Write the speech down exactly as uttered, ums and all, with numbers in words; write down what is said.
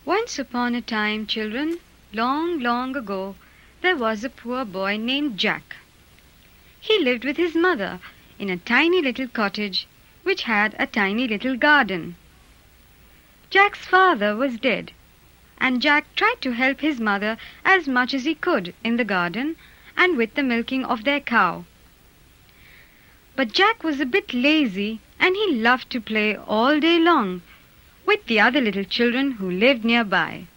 Once upon a time, children, long, long ago, there was a poor boy named Jack. He lived with his mother in a tiny little cottage which had a tiny little garden. Jack's father was dead, and Jack tried to help his mother as much as he could in the garden and with the milking of their cow. But Jack was a bit lazy, and he loved to play all day long with the other little children who lived nearby.